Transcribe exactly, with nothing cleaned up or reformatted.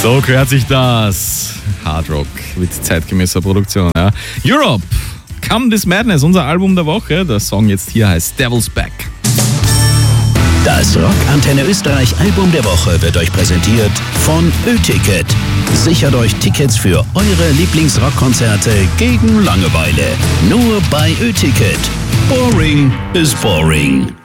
So gehört sich das. Hard Rock mit zeitgemäßer Produktion. Ja. Europe, Come This Madness, unser Album der Woche. Der Song jetzt hier heißt Devil's Back. Das Rock-Antenne Österreich Album der Woche wird euch präsentiert von Ö-Ticket. Sichert euch Tickets für eure Lieblingsrockkonzerte gegen Langeweile. Nur bei Ö-Ticket. Boring is boring.